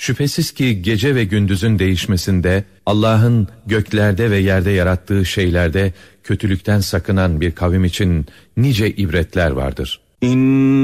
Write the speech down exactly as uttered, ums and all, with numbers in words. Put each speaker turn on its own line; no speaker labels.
Şüphesiz ki gece ve gündüzün değişmesinde, Allah'ın göklerde ve yerde yarattığı şeylerde kötülükten sakınan bir kavim için nice ibretler vardır.
İn